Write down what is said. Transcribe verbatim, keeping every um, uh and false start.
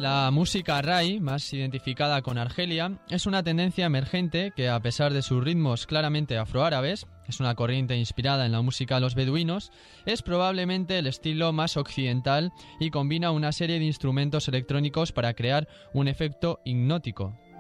La música Rai, más identificada con Argelia, es una tendencia emergente que, a pesar de sus ritmos claramente afroárabes, es una corriente inspirada en la música de los beduinos, es probablemente el estilo más occidental y combina una serie de instrumentos electrónicos para crear un efecto hipnótico.